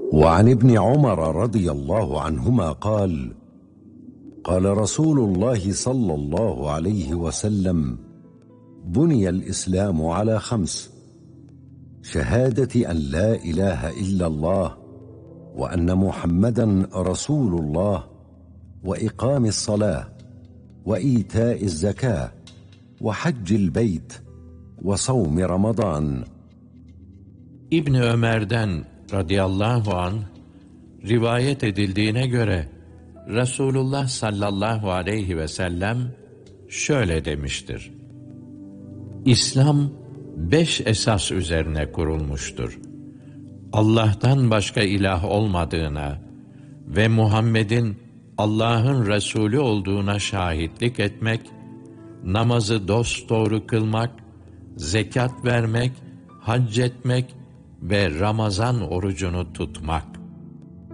وعن ابن عمر رضي الله عنهما قال: قال رسول الله صلى الله عليه وسلم: بني الإسلام على 5: شهادة أن لا إله إلا الله وأن محمدا رسول الله وإقام الصلاة وإيتاء الزكاة وحج البيت وصوم رمضان. İbni Ömer'den radıyallahu anh rivayet edildiğine göre Resulullah sallallahu aleyhi ve sellem şöyle demiştir: İslam 5 esas üzerine kurulmuştur. Allah'tan başka ilah olmadığına ve Muhammed'in Allah'ın Resulü olduğuna şahitlik etmek, namazı dosdoğru kılmak, zekat vermek, hac etmek ve Ramazan orucunu tutmak.